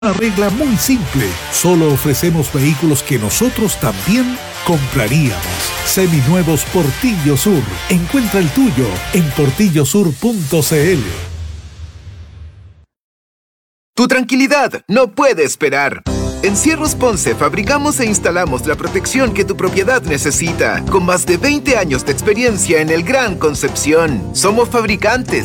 Una regla muy simple. Solo ofrecemos vehículos que nosotros también compraríamos. Seminuevos Portillo Sur. Encuentra el tuyo en portillosur.cl. Tu tranquilidad no puede esperar. En Cierros Ponce fabricamos e instalamos la protección que tu propiedad necesita. Con más de 20 años de experiencia en el Gran Concepción. Somos fabricantes